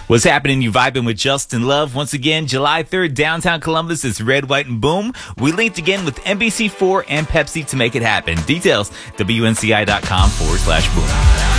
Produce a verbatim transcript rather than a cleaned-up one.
What's happening? You vibing with Justin Love. Once again, July third, downtown Columbus. It's Red, White, and Boom. We linked again with N B C four and Pepsi to make it happen. Details, W N C I dot com forward slash boom.